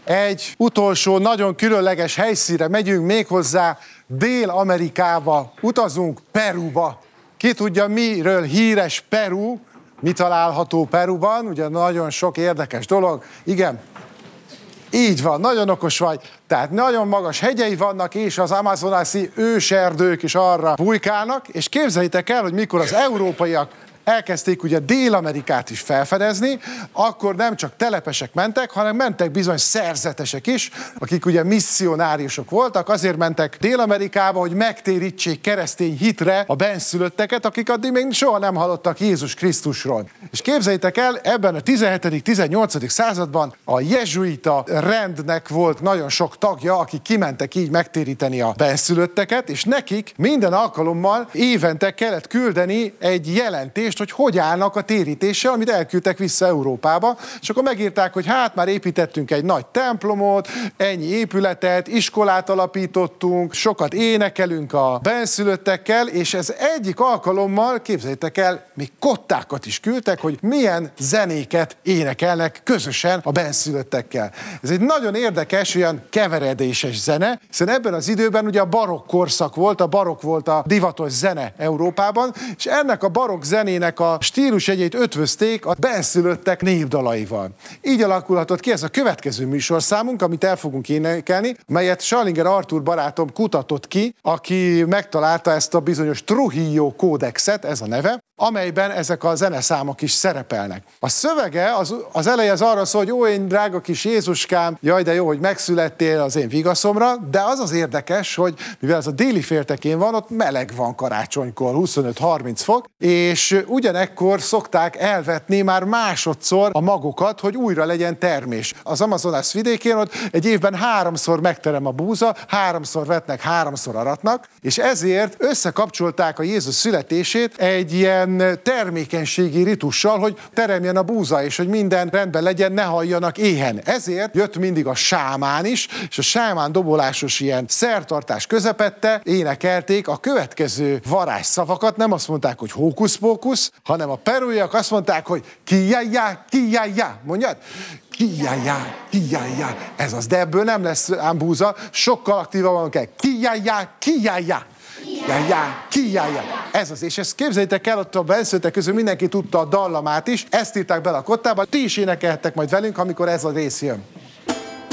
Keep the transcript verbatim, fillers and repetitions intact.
egy utolsó, nagyon különleges helyszínre megyünk, méghozzá Dél-Amerikába utazunk, Peruba. Ki tudja, miről híres Peru, mi található Peruban, ugye nagyon sok érdekes dolog. Igen, így van, nagyon okos vagy. Tehát nagyon magas hegyei vannak, és az amazonasi őserdők is arra bujkálnak, és képzeljétek el, hogy mikor az európaiak elkezdték ugye Dél-Amerikát is felfedezni, akkor nem csak telepesek mentek, hanem mentek bizony szerzetesek is, akik ugye misszionáriusok voltak, azért mentek Dél-Amerikába, hogy megtérítsék keresztény hitre a benszülötteket, akik addig még soha nem hallottak Jézus Krisztusról. És képzeljétek el, ebben a tizenhetedik-tizennyolcadik században a jezsuita rendnek volt nagyon sok tagja, akik kimentek így megtéríteni a benszülötteket, és nekik minden alkalommal évente kellett küldeni egy jelentést, hogy hogy állnak a térítéssel, amit elküldtek vissza Európába, és akkor megírták, hogy hát már építettünk egy nagy templomot, ennyi épületet, iskolát alapítottunk, sokat énekelünk a benszülöttekkel, és ez egyik alkalommal, képzeljétek el, még kottákat is küldtek, hogy milyen zenéket énekelnek közösen a benszülöttekkel. Ez egy nagyon érdekes, olyan keveredéses zene, hiszen ebben az időben ugye a barokk korszak volt, a barokk volt a divatos zene Európában, és ennek a barokk zenének a stílusjegyeit ötvözték a benszülöttek népdalaival. Így alakulhatott ki ez a következő műsorszámunk, amit el fogunk énekelni, melyet Schallinger Artúr barátom kutatott ki, aki megtalálta ezt a bizonyos Trujillo kódexet, ez a neve, amelyben ezek a zeneszámok is szerepelnek. A szövege az, az eleje az arra szól, hogy ó, én drága kis Jézuskám, jaj, de jó, hogy megszülettél az én vigaszomra, de az az érdekes, hogy mivel ez a déli féltekén van, ott meleg van karácsonykor, huszonöt-harminc fok, és ugyanekkor szokták elvetni már másodszor a magokat, hogy újra legyen termés. Az Amazonas vidékén ott egy évben háromszor megterem a búza, háromszor vetnek, háromszor aratnak, és ezért összekapcsolták a Jézus születését egy ilyen termékenységi ritussal, hogy teremjen a búza, és hogy minden rendben legyen, ne halljanak éhen. Ezért jött mindig a sámán is, és a sámán dobolásos ilyen szertartás közepette énekelték a következő varázsszavakat, nem azt mondták, hogy hókusz-pókusz, hanem a perúiak azt mondták, hogy kijjjjá, kijjjjá, mondjad? Kijjjjá, kijjjjá, ez az, de ebből nem lesz ám búza, sokkal aktívabban kell. Kijjjjá, kijjjjá. Kijjjjá, kijjjjá. Ez az, és ezt képzeljétek el, ott a benszülöttek közül mindenki tudta a dallamát is, ezt írták bele a kottába, ti is énekelhettek majd velünk, amikor ez a rész jön.